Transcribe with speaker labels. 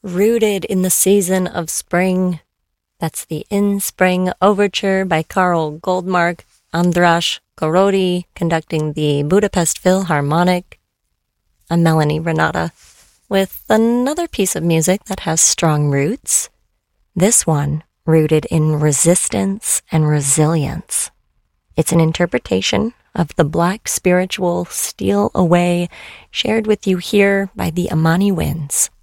Speaker 1: Rooted in the Season of Spring. That's the In Spring Overture by Karl Goldmark, Andras Korody conducting the Budapest Philharmonic. I'm Melanie Renata with another piece of music that has strong roots. This one rooted in resistance and resilience. It's an interpretation of the Black spiritual Steal Away, shared with you here by the Amani Winds.